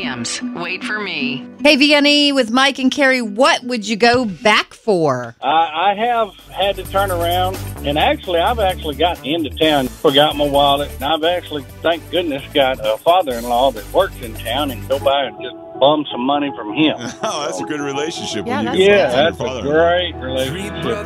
Sam's. Wait for me. Hey, VNE with Mike and Carrie, what would you go back for? I have had to turn around, and I've actually gotten into town, forgot my wallet, and I've actually, thank goodness, got a father-in-law that works in town and go by and just bum some money from him. Oh, that's a good relationship. Yeah, when that's you Yeah, get that's a father-in-law. great relationship.